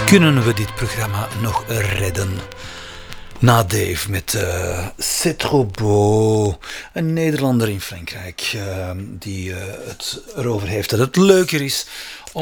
Kunnen we dit programma nog redden? Na Dave met C'est trop beau, een Nederlander in Frankrijk die het erover heeft dat het leuker is